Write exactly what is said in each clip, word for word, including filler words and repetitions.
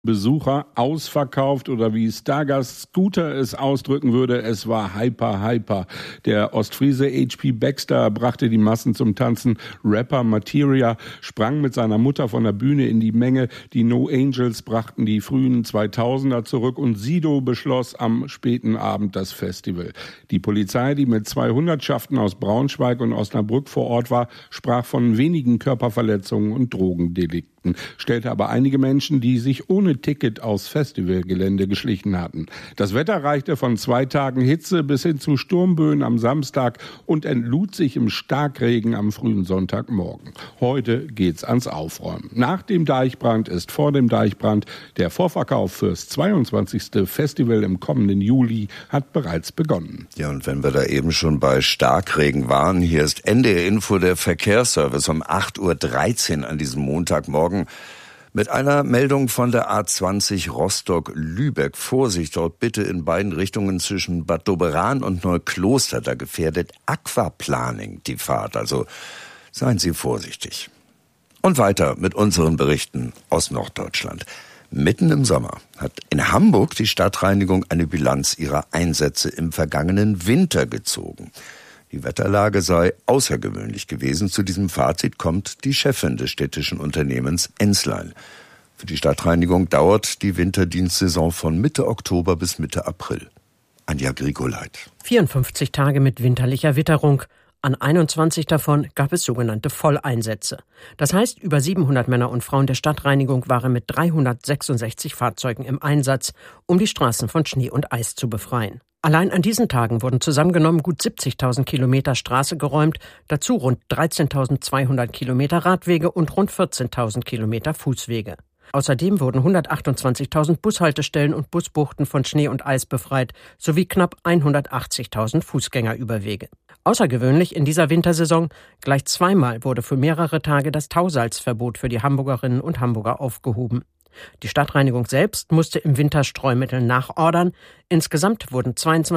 Besucher ausverkauft oder wie Stargast Scooter es ausdrücken würde, es war hyper, hyper. Der Ostfriese H P Baxter brachte die Massen zum Tanzen. Rapper Materia sprang mit seiner Mutter von der Bühne in die Menge. Die No Angels brachten die frühen zweitausender zurück und Sido beschloss am späten Abend das Festival. Die Polizei, die mit zwei Hundertschaften aus Braunschweig und Osnabrück vor Ort war, sprach von wenigen Körperverletzungen und Drogendelikten, stellte aber einige Menschen, die sich ohne Ticket aus Festivalgelände geschlichen hatten. Das Wetter reichte von zwei Tagen Hitze bis hin zu Sturmböen am Samstag und entlud sich im Starkregen am frühen Sonntagmorgen. Heute geht's ans Aufräumen. Nach dem Deichbrand ist vor dem Deichbrand. Der Vorverkauf fürs zweiundzwanzigste Festival im kommenden Juli hat bereits begonnen. Ja, und wenn wir da eben schon bei Starkregen waren, hier ist N D R Info, der Verkehrsservice um acht Uhr dreizehn an diesem Montagmorgen. Mit einer Meldung von der A zwanzig Rostock-Lübeck. Vorsicht, dort bitte in beiden Richtungen zwischen Bad Doberan und Neukloster. Da gefährdet Aquaplaning die Fahrt. Also seien Sie vorsichtig. Und weiter mit unseren Berichten aus Norddeutschland. Mitten im Sommer hat in Hamburg die Stadtreinigung eine Bilanz ihrer Einsätze im vergangenen Winter gezogen. Die Wetterlage sei außergewöhnlich gewesen. Zu diesem Fazit kommt die Chefin des städtischen Unternehmens Enslein. Für die Stadtreinigung dauert die Winterdienstsaison von Mitte Oktober bis Mitte April. Anja Grigoleit. vierundfünfzig Tage mit winterlicher Witterung. An einundzwanzig davon gab es sogenannte Volleinsätze. Das heißt, über siebenhundert Männer und Frauen der Stadtreinigung waren mit dreihundertsechsundsechzig Fahrzeugen im Einsatz, um die Straßen von Schnee und Eis zu befreien. Allein an diesen Tagen wurden zusammengenommen gut siebzigtausend Kilometer Straße geräumt, dazu rund dreizehntausendzweihundert Kilometer Radwege und rund vierzehntausend Kilometer Fußwege. Außerdem wurden hundertachtundzwanzigtausend Bushaltestellen und Busbuchten von Schnee und Eis befreit, sowie knapp hundertachtzigtausend Fußgängerüberwege. Außergewöhnlich in dieser Wintersaison, gleich zweimal wurde für mehrere Tage das Tausalzverbot für die Hamburgerinnen und Hamburger aufgehoben. Die Stadtreinigung selbst musste im Winter Streumittel nachordern. Insgesamt wurden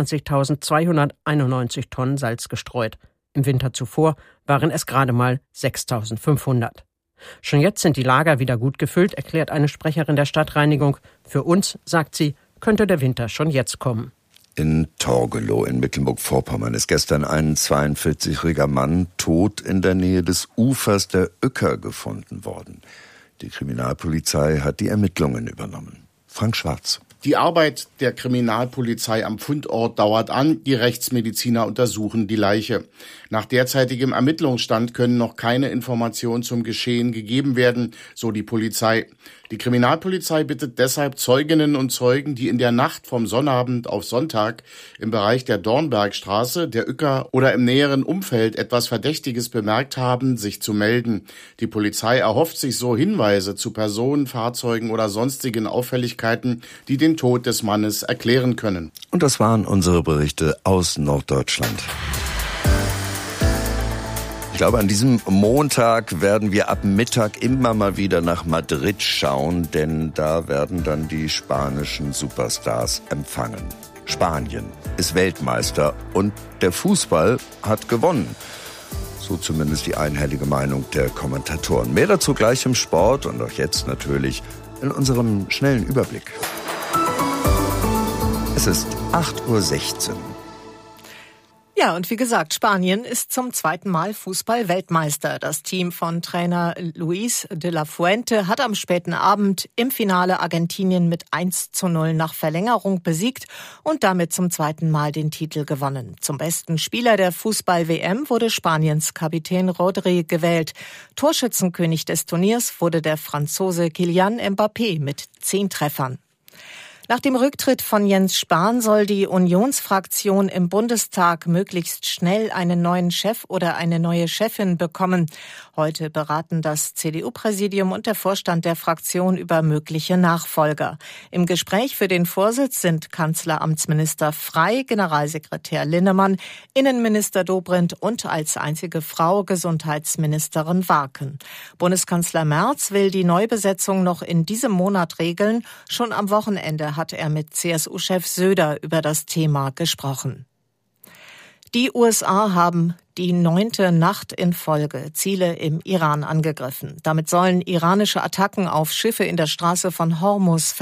zweiundzwanzigtausendzweihunderteinundneunzig Tonnen Salz gestreut. Im Winter zuvor waren es gerade mal sechstausendfünfhundert. Schon jetzt sind die Lager wieder gut gefüllt, erklärt eine Sprecherin der Stadtreinigung. Für uns, sagt sie, könnte der Winter schon jetzt kommen. In Torgelow in Mecklenburg-Vorpommern ist gestern ein zweiundvierzigjähriger Mann tot in der Nähe des Ufers der Uecker gefunden worden. Die Kriminalpolizei hat die Ermittlungen übernommen. Frank Schwarz. Die Arbeit der Kriminalpolizei am Fundort dauert an. Die Rechtsmediziner untersuchen die Leiche. Nach derzeitigem Ermittlungsstand können noch keine Informationen zum Geschehen gegeben werden, so die Polizei. Die Kriminalpolizei bittet deshalb Zeuginnen und Zeugen, die in der Nacht vom Sonnabend auf Sonntag im Bereich der Dornbergstraße, der Uecker oder im näheren Umfeld etwas Verdächtiges bemerkt haben, sich zu melden. Die Polizei erhofft sich so Hinweise zu Personen, Fahrzeugen oder sonstigen Auffälligkeiten, die den Tod des Mannes erklären können. Und das waren unsere Berichte aus Norddeutschland. Ich glaube, an diesem Montag werden wir ab Mittag immer mal wieder nach Madrid schauen, denn da werden dann die spanischen Superstars empfangen. Spanien ist Weltmeister und der Fußball hat gewonnen. So zumindest die einhellige Meinung der Kommentatoren. Mehr dazu gleich im Sport und auch jetzt natürlich in unserem schnellen Überblick. Es ist acht Uhr sechzehn. Ja, und wie gesagt, Spanien ist zum zweiten Mal Fußball-Weltmeister. Das Team von Trainer Luis de la Fuente hat am späten Abend im Finale Argentinien mit eins zu null nach Verlängerung besiegt und damit zum zweiten Mal den Titel gewonnen. Zum besten Spieler der Fußball-W M wurde Spaniens Kapitän Rodri gewählt. Torschützenkönig des Turniers wurde der Franzose Kylian Mbappé mit zehn Treffern. Nach dem Rücktritt von Jens Spahn soll die Unionsfraktion im Bundestag möglichst schnell einen neuen Chef oder eine neue Chefin bekommen. Heute beraten das C D U-Präsidium und der Vorstand der Fraktion über mögliche Nachfolger. Im Gespräch für den Vorsitz sind Kanzleramtsminister Frey, Generalsekretär Linnemann, Innenminister Dobrindt und als einzige Frau Gesundheitsministerin Warken. Bundeskanzler Merz will die Neubesetzung noch in diesem Monat regeln. Schon am Wochenende hat er mit C S U-Chef Söder über das Thema gesprochen. Die U S A haben die neunte Nacht in Folge Ziele im Iran angegriffen. Damit sollen iranische Attacken auf Schiffe in der Straße von Hormuz